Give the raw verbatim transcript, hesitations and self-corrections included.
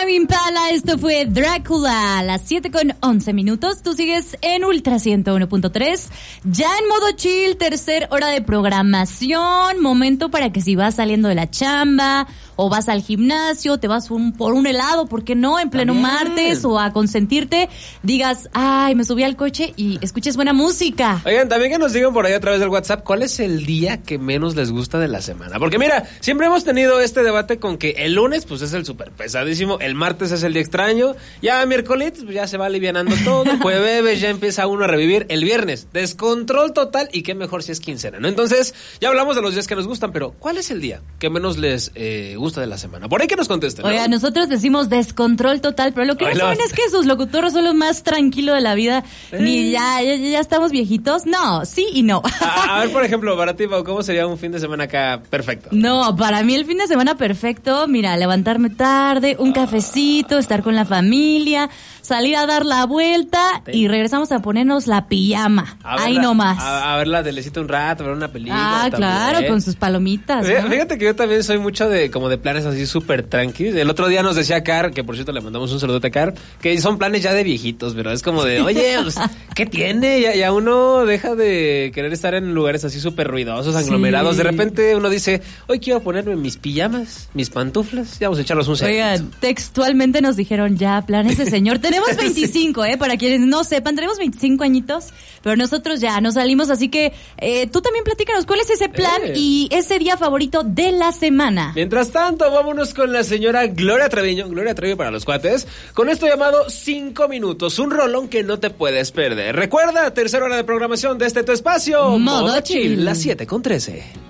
Tame Impala, esto fue Drácula, a las siete con once minutos. Tú sigues en Ultra ciento uno punto tres, ya en modo chill, tercer hora de programación, momento para que si vas saliendo de la chamba o vas al gimnasio, te vas un, por un helado, ¿por qué no? En pleno También. martes o a consentirte, digas, ay, me subí al coche y escuches buena música. Oigan, también que nos digan por ahí a través del WhatsApp, ¿cuál es el día que menos les gusta de la semana? Porque mira, siempre hemos tenido este debate con que el lunes, pues es el súper pesadísimo, el martes es el día extraño, ya miércoles, pues ya se va alivianando todo, jueves ya empieza uno a revivir, el viernes, descontrol total, y qué mejor si es quincena, ¿no? Entonces, ya hablamos de los días que nos gustan, pero ¿cuál es el día que menos les eh, gusta de la semana? Por ahí que nos contesten, ¿no? Oiga, nosotros decimos descontrol total, pero lo que no Ay, saben no. es que sus locutores son los más tranquilos de la vida. Eh. Ni ya, ya, ya estamos viejitos. No, sí y no. A, a ver, por ejemplo, para ti, Pau, ¿cómo sería un fin de semana acá perfecto? No, para mí el fin de semana perfecto, mira, levantarme tarde, un cafecito, estar con la familia, salir a dar la vuelta y regresamos a ponernos la pijama. A ver Ahí la- nomás. A, a ver la telecita un rato, ver una película. Ah, también. claro, con sus palomitas, Fí- ¿no? Fíjate que yo también soy mucho de como de planes así súper tranquilos. El otro día nos decía Car, que por cierto le mandamos un saludote a Car, que son planes ya de viejitos, pero es como de, oye, pues, ¿qué tiene? Ya, ya uno deja de querer estar en lugares así súper ruidosos, aglomerados. Sí. De repente uno dice, hoy quiero ponerme mis pijamas, mis pantuflas, ya vamos a echarlos un segundo. Oigan, textualmente nos dijeron ya, planes de señor. Tenemos veinticinco, ¿eh? Para quienes no sepan, tenemos veinticinco añitos, pero nosotros ya nos salimos, así que eh, tú también platícanos, ¿cuál es ese plan Eh. y ese día favorito de la semana? Mientras tanto, vámonos con la señora Gloria Treviño, Gloria Trevi para los cuates, con esto llamado Cinco Minutos, un rolón que no te puedes perder. Recuerda, tercera hora de programación de este tu espacio, Modo Chill. las siete con trece.